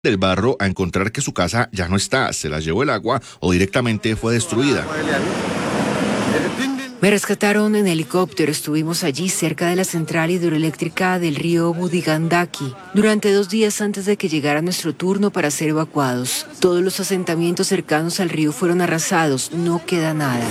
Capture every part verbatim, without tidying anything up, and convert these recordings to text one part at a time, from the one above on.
del barro a encontrar que su casa ya no está, se la llevó el agua o directamente fue destruida. Me rescataron en helicóptero, estuvimos allí cerca de la central hidroeléctrica del río Budigandaki durante dos días antes de que llegara nuestro turno para ser evacuados. Todos los asentamientos cercanos al río fueron arrasados, no queda nada.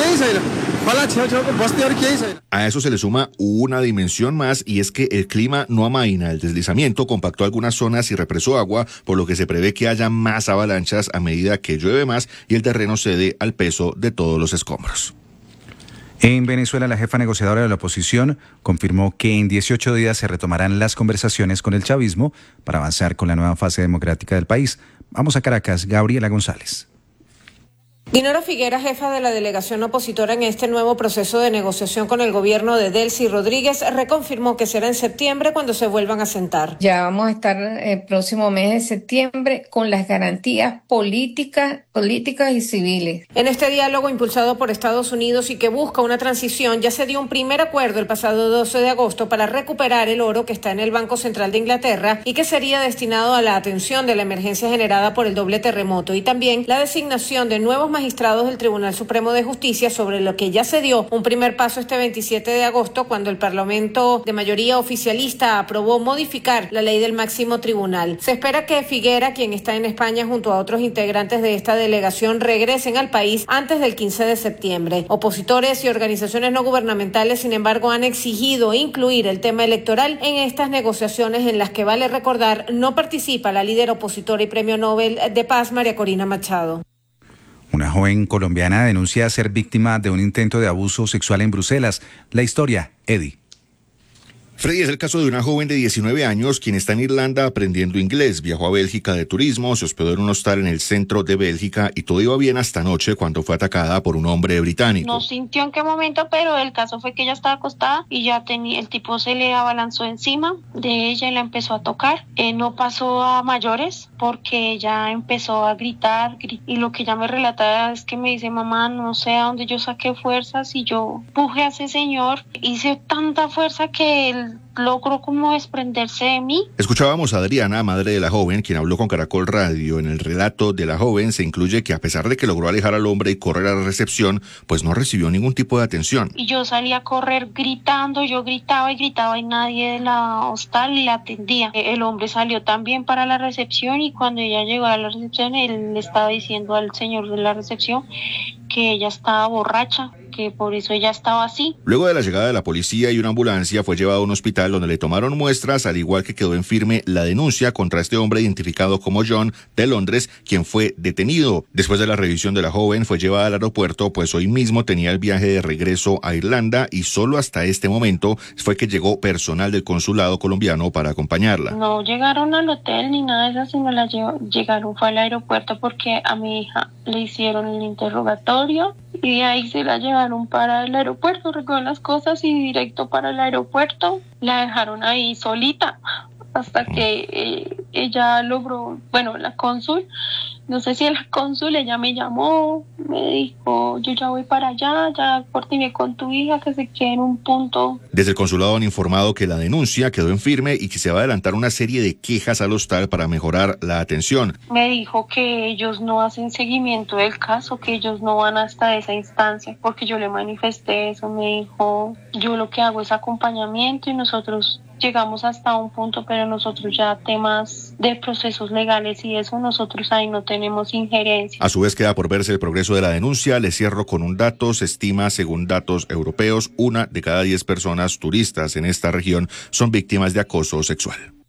A eso se le suma una dimensión más y es que el clima no amaina. El deslizamiento compactó algunas zonas y represó agua, por lo que se prevé que haya más avalanchas a medida que llueve más y el terreno cede al peso de todos los escombros. En Venezuela, la jefa negociadora de la oposición confirmó que en dieciocho días se retomarán las conversaciones con el chavismo para avanzar con la nueva fase democrática del país. Vamos a Caracas, Gabriela González. Dinora Figuera, jefa de la delegación opositora en este nuevo proceso de negociación con el gobierno de Delcy Rodríguez, reconfirmó que será en septiembre cuando se vuelvan a sentar. Ya vamos a estar el próximo mes de septiembre con las garantías políticas, políticas y civiles. En este diálogo impulsado por Estados Unidos y que busca una transición, ya se dio un primer acuerdo el pasado doce de agosto para recuperar el oro que está en el Banco Central de Inglaterra y que sería destinado a la atención de la emergencia generada por el doble terremoto, y también la designación de nuevos magistrados del Tribunal Supremo de Justicia, sobre lo que ya se dio un primer paso este veintisiete de agosto cuando el Parlamento de mayoría oficialista aprobó modificar la ley del máximo tribunal. Se espera que Figuera, quien está en España junto a otros integrantes de esta delegación, regresen al país antes del quince de septiembre. Opositores y organizaciones no gubernamentales, sin embargo, han exigido incluir el tema electoral en estas negociaciones, en las que, vale recordar, no participa la líder opositora y premio Nobel de Paz, María Corina Machado. Una joven colombiana denuncia ser víctima de un intento de abuso sexual en Bruselas. La historia, Eddie. Freddy, es el caso de una joven de diecinueve años quien está en Irlanda aprendiendo inglés. Viajó a Bélgica de turismo, se hospedó en un hostal en el centro de Bélgica y todo iba bien hasta anoche cuando fue atacada por un hombre británico. No sintió en qué momento, pero el caso fue que ella estaba acostada y ya tenía, el tipo se le abalanzó encima de ella y la empezó a tocar. Eh, no pasó a mayores porque ella empezó a gritar, gritar y lo que ella me relata es que me dice: mamá, no sé a dónde yo saqué fuerzas y yo empujé a ese señor, hice tanta fuerza que él logró como desprenderse de mí. Escuchábamos a Adriana, madre de la joven, quien habló con Caracol Radio. En el relato de la joven se incluye que a pesar de que logró alejar al hombre y correr a la recepción, pues no recibió ningún tipo de atención. Y yo salí a correr gritando, yo gritaba y gritaba y nadie de la hostal la atendía. El hombre salió también para la recepción y cuando ella llegó a la recepción, él le estaba diciendo al señor de la recepción que ella estaba borracha, que por eso ella estaba así. Luego de la llegada de la policía y una ambulancia, fue llevado a un hospital donde le tomaron muestras, al igual que quedó en firme la denuncia contra este hombre identificado como John de Londres, quien fue detenido. Después de la revisión de la joven, fue llevada al aeropuerto, pues hoy mismo tenía el viaje de regreso a Irlanda y solo hasta este momento fue que llegó personal del consulado colombiano para acompañarla. No llegaron al hotel ni nada de eso, sino la llev- llegaron fue al aeropuerto porque a mi hija le hicieron el interrogatorio y de ahí se la llevaron para el aeropuerto, recogieron las cosas y directo para el aeropuerto. La dejaron ahí solita hasta que eh, ella logró, bueno, la cónsul, no sé si la cónsul, ella me llamó, me dijo: yo ya voy para allá, ya coordiné con tu hija que se quede en un punto. Desde el consulado han informado que la denuncia quedó en firme y que se va a adelantar una serie de quejas al hostal para mejorar la atención. Me dijo que ellos no hacen seguimiento del caso, que ellos no van hasta esa instancia, porque yo le manifesté eso. Me dijo: yo lo que hago es acompañamiento y nosotros llegamos hasta un punto, pero nosotros ya temas de procesos legales y eso, nosotros ahí no tenemos injerencia. A su vez queda por verse el progreso de la denuncia. Le cierro con un dato. Se estima, según datos europeos, una de cada diez personas turistas en esta región son víctimas de acoso sexual.